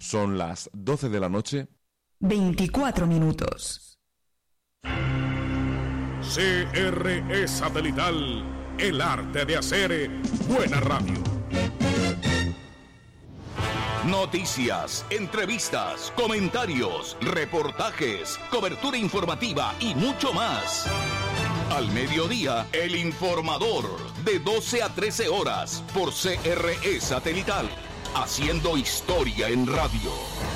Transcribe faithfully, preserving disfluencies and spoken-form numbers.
Son las doce de la noche. veinticuatro minutos. C R E Satelital, el arte de hacer buena radio. Noticias, entrevistas, comentarios, reportajes, cobertura informativa y mucho más. Al mediodía, El Informador, de doce a trece horas, por C R E Satelital, haciendo historia en radio.